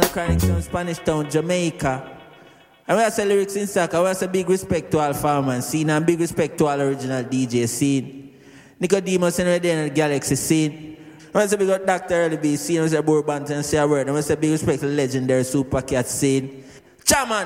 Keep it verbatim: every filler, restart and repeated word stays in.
Chronic Town, Spanish Town, Jamaica. And we have say lyrics in soccer, we have say big respect to all farmers scene and big respect to all original D J scene. Nicodemus and in the Galaxy scene. We have say big up Doctor Early B scene, we say Bourbon and say a word. And we say big respect to the legendary Super Cat scene. Chairman,